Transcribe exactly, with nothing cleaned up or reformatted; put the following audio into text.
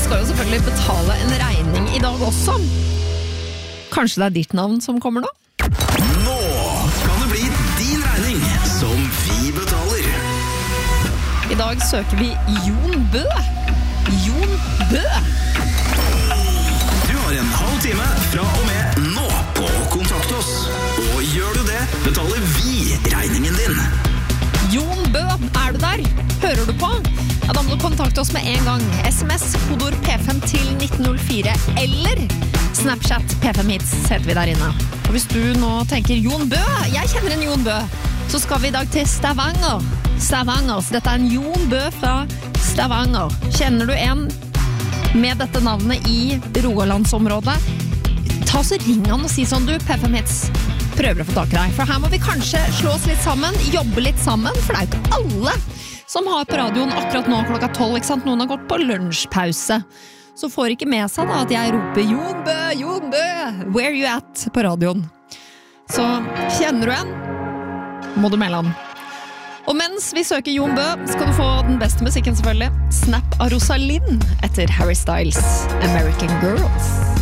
skal jo selvfølgelig betale en regning I dag også. Kanskje det er ditt navn som kommer nå? Nå kan det bli din regning som vi betaler. I dag søker vi Jon Bø. Jon Bø. Du har en halv time fra og med nå på å kontakte oss. Og gjør du det, betaler vi regningen din. Jon Bø, er du der? Hører du på? Ja, da må du kontakte oss med en gang. S M S, kodord P fem til nitten null fire, eller Snapchat P fem Hits heter vi der inne. Og hvis du nå tenker Jon Bø, jeg kjenner en Jon Bø, så skal vi I dag til Stavanger. Stavanger, så dette er en Jon Bø fra Stavanger. Kjenner du en med dette navnet I Rogalandsområdet? Ta så ring han og si sånn, du, P fem Hits prøver å få tak I deg. For her må vi kanskje slå oss litt sammen, jobbe litt sammen, for det er jo ikke alle som har på radioen akkurat nå klokka tolv, ikke sant? Noen har gått på lunsjpause. Så får ikke med seg da at jeg roper Jon Bø, Jon Bø, where you at på radioen. Så kjenner du en, må du melde han. Og mens vi søker Jon Bø, skal du få den beste musikken selvfølgelig. Snap av Rosalind etter Harry Styles, American Girls.